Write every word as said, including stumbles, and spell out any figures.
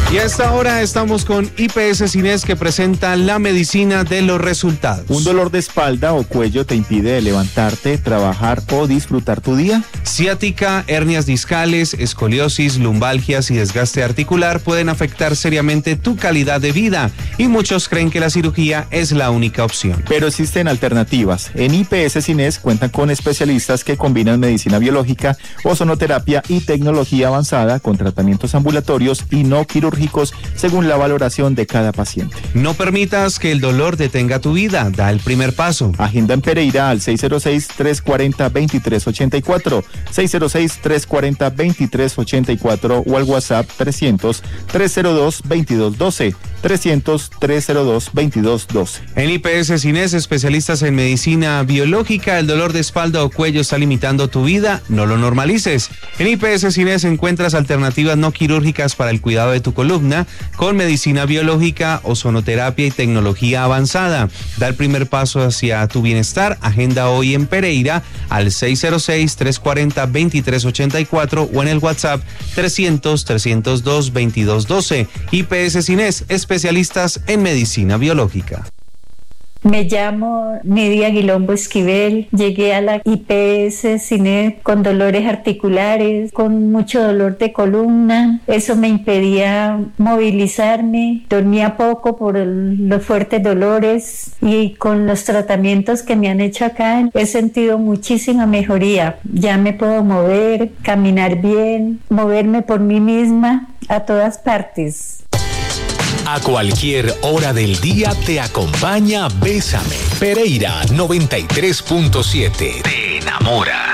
Y a esta hora estamos con I P S Cines, que presenta la medicina de los resultados. ¿Un dolor de espalda o cuello te impide levantarte, trabajar o disfrutar tu día? Ciática, hernias discales, escoliosis, lumbalgias y desgaste articular pueden afectar seriamente tu calidad de vida, y muchos creen que la cirugía es la única opción. Pero existen alternativas. En I P S Cines cuentan con especialistas que combinan medicina biológica, ozonoterapia y tecnología avanzada con tratamientos ambulatorios y no quirúrgicos según la valoración de cada paciente. No permitas que el dolor detenga tu vida, da el primer paso. Agenda en Pereira al seis cero seis, tres cuatro cero, dos tres ocho cuatro, seis cero seis, tres cuatro cero, dos tres ocho cuatro o al WhatsApp trescientos, trescientos dos, veintidós doce, trescientos, trescientos dos, veintidós doce. En I P S Cines, especialistas en medicina biológica. El dolor de espalda o cuello está limitando tu vida, no lo normalices. En I P S Cines encuentras alternativas no quirúrgicas para el cuidado de tu columna con medicina biológica, ozonoterapia y tecnología avanzada. Da el primer paso hacia tu bienestar. Agenda hoy en Pereira al seis cero seis, tres cuatro cero, dos tres ocho cuatro o en el WhatsApp trescientos, trescientos dos, veintidós doce. I P S Cines, especialistas en medicina biológica. Me llamo Nidia Guilombo Esquivel, llegué a la I P S Cines con dolores articulares, con mucho dolor de columna. Eso me impedía movilizarme, dormía poco por el, los fuertes dolores, y con los tratamientos que me han hecho acá he sentido muchísima mejoría. Ya me puedo mover, caminar bien, moverme por mí misma a todas partes. A cualquier hora del día te acompaña Bésame. Pereira noventa y tres punto siete. Te enamora.